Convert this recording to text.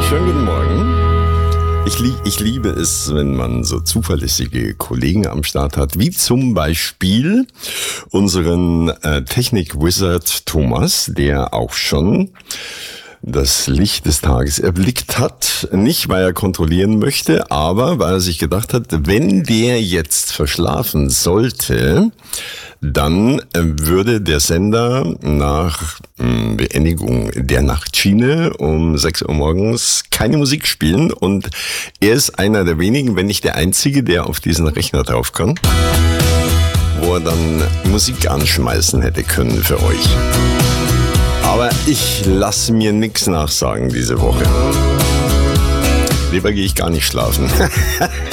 Schönen guten Morgen. Ich liebe es, wenn man so zuverlässige Kollegen am Start hat, wie zum Beispiel unseren Technik-Wizard Thomas, der auch schon das Licht des Tages erblickt hat. Nicht, weil er kontrollieren möchte, aber weil er sich gedacht hat, wenn der jetzt verschlafen sollte, dann würde der Sender nach Beendigung der Nachtschiene um 6 Uhr morgens keine Musik spielen. Und er ist einer der wenigen, wenn nicht der einzige, der auf diesen Rechner drauf kann, wo er dann Musik anschmeißen hätte können für euch. Aber ich lasse mir nichts nachsagen diese Woche. Lieber gehe ich gar nicht schlafen.